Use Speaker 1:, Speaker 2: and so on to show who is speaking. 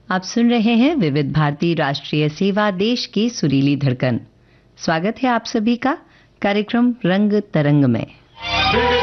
Speaker 1: आप सुन रहे हैं विविध भारती राष्ट्रीय सेवा, देश की सुरीली धड़कन। स्वागत है आप सभी का कार्यक्रम रंग तरंग में।